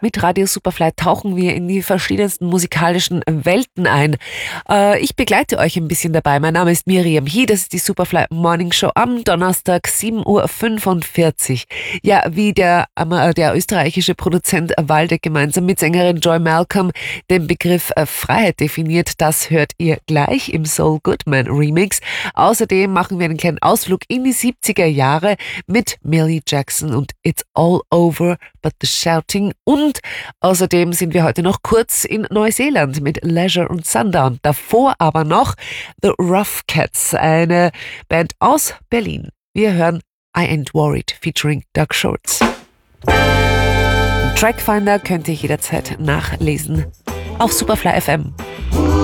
Mit Radio Superfly tauchen wir in die verschiedensten musikalischen Welten ein. Ich begleite euch ein bisschen dabei. Mein Name ist Miriam Hie, das ist die Superfly Morning Show am Donnerstag 7:45 Uhr. Ja, wie der österreichische Produzent Waldeck gemeinsam mit Sängerin Joy Malcolm den Begriff Freiheit definiert, das hört ihr gleich im Saul Goodman Remix. Außerdem machen wir einen kleinen Ausflug in die 70er Jahre mit Millie Jackson und It's All Over But the Shouting. Und außerdem sind wir heute noch kurz in Neuseeland mit Leisure und Sundown. Davor aber noch The Rough Cats, eine Band aus Berlin. Wir hören I Ain't Worried featuring Doug Schultz. Trackfinder könnt ihr jederzeit nachlesen auf Superfly FM.